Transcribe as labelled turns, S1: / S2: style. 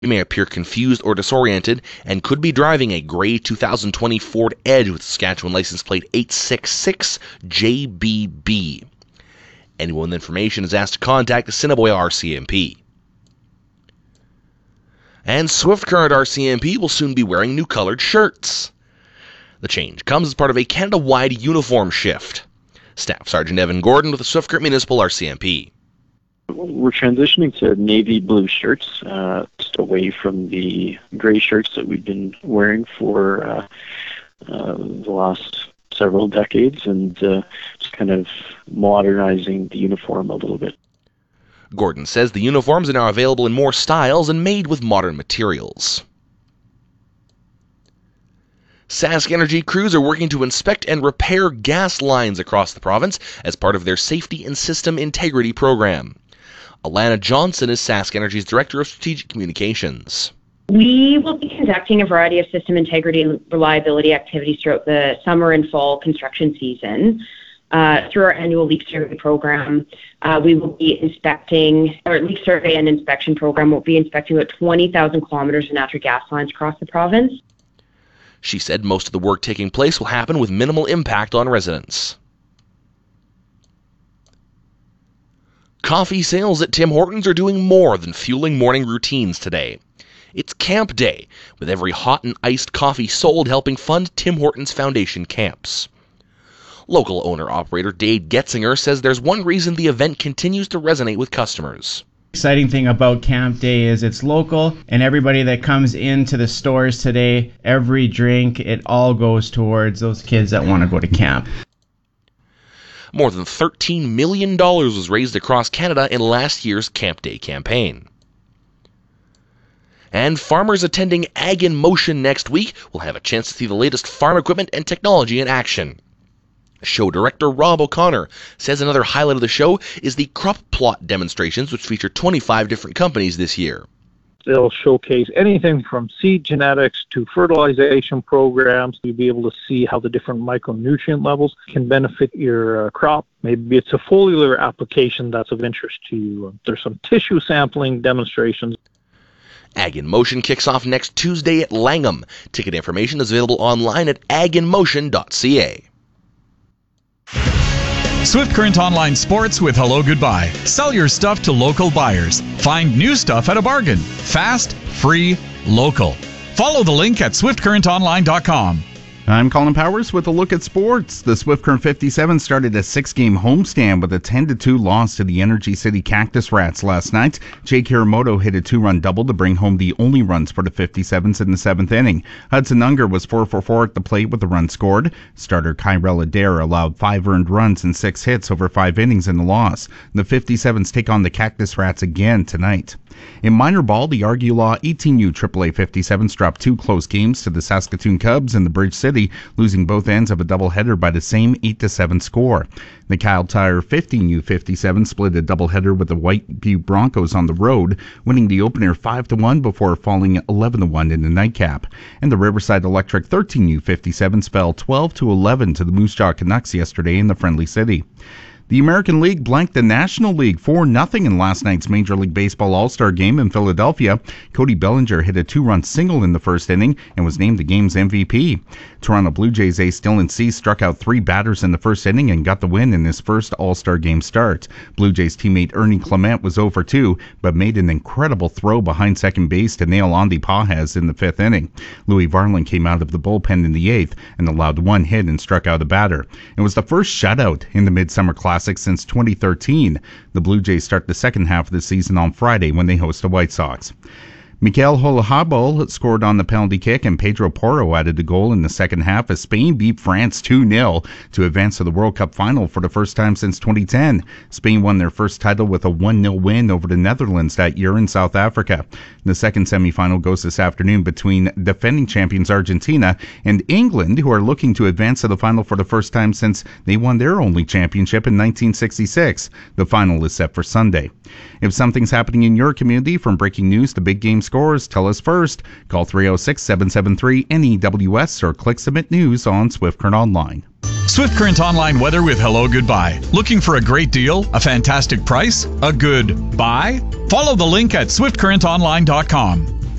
S1: You may appear confused or disoriented and could be driving a gray 2020 Ford Edge with Saskatchewan license plate 866JBB. Anyone with information is asked to contact the Assiniboia RCMP. And Swift Current RCMP will soon be wearing new colored shirts. The change comes as part of a Canada-wide uniform shift. Staff Sergeant Evan Gordon with the Swift Current Municipal RCMP.
S2: We're transitioning to navy blue shirts, just away from the gray shirts that we've been wearing for the last several decades, and just kind of modernizing the uniform a little bit.
S1: Gordon says the uniforms are now available in more styles and made with modern materials. Sask Energy crews are working to inspect and repair gas lines across the province as part of their Safety and System Integrity program. Alana Johnson is Sask Energy's Director of Strategic Communications.
S3: We will be conducting a variety of system integrity and reliability activities throughout the summer and fall construction season. Through our annual leak survey program, we will be inspecting, or leak survey and inspection program will be inspecting about 20,000 kilometers of natural gas lines across the province.
S1: She said most of the work taking place will happen with minimal impact on residents. Coffee sales at Tim Hortons are doing more than fueling morning routines today. It's Camp Day, with every hot and iced coffee sold helping fund Tim Hortons Foundation camps. Local owner-operator Dade Getzinger says there's one reason the event continues to resonate with customers.
S4: Exciting thing about Camp Day is it's local, and everybody that comes into the stores today, every drink, it all goes towards those kids that want to go to camp.
S1: More than $13 million was raised across Canada in last year's Camp Day campaign. And farmers attending Ag in Motion next week will have a chance to see the latest farm equipment and technology in action. Show director Rob O'Connor says another highlight of the show is the crop plot demonstrations, which feature 25 different companies this year.
S5: They'll showcase anything from seed genetics to fertilization programs. You'll be able to see how the different micronutrient levels can benefit your crop. Maybe it's a foliar application that's of interest to you. There's some tissue sampling demonstrations.
S1: Ag in Motion kicks off next Tuesday at Langham. Ticket information is available online at aginmotion.ca.
S6: Swift Current Online Sports with Hello Goodbye. Sell your stuff to local buyers. Find new stuff at a bargain. Fast, free, local. Follow the link at swiftcurrentonline.com.
S7: I'm Colin Powers with a look at sports. The Swift Current 57 started a 6-game homestand with a 10-2 loss to the Energy City Cactus Rats last night. Jake Hiramoto hit a 2-run double to bring home the only runs for the 57s in the 7th inning. Hudson Unger was 4 for 4 at the plate with a run scored. Starter Kyrell Adair allowed 5 earned runs and 6 hits over 5 innings in the loss. The 57s take on the Cactus Rats again tonight. In minor ball, the Argulaw 18U AAA 57s dropped 2 close games to the Saskatoon Cubs in the Bridge City, losing both ends of a doubleheader by the same 8-7 score. The Kyle Tire 15U 57 split a doubleheader with the White Butte Broncos on the road, winning the opener 5-1 before falling 11-1 in the nightcap. And the Riverside Electric 13U 57 fell 12-11 to the Moose Jaw Canucks yesterday in the Friendly City. The American League blanked the National League 4-0 in last night's Major League Baseball All-Star Game in Philadelphia. Cody Bellinger hit a 2-run single in the first inning and was named the game's MVP. Toronto Blue Jays ace Dylan Cease struck out 3 batters in the first inning and got the win in his first All-Star Game start. Blue Jays teammate Ernie Clement was 0 for 2, but made an incredible throw behind second base to nail Andy Pages in the 5th inning. Louis Varland came out of the bullpen in the 8th and allowed 1 hit and struck out a batter. It was the first shutout in the Midsummer Classic since 2013. The Blue Jays start the second half of the season on Friday when they host the White Sox. Miguel Holahabol scored on the penalty kick, and Pedro Porro added a goal in the second half as Spain beat France 2-0 to advance to the World Cup final for the first time since 2010. Spain won their first title with a 1-0 win over the Netherlands that year in South Africa. The second semifinal goes this afternoon between defending champions Argentina and England, who are looking to advance to the final for the first time since they won their only championship in 1966. The final is set for Sunday. If something's happening in your community, from breaking news to big game scores, tell us first. Call 306-773-NEWS or click Submit News on Swift Current Online.
S6: Swift Current Online weather with Hello Goodbye. Looking for a great deal, a fantastic price, a good buy? Follow the link at swiftcurrentonline.com.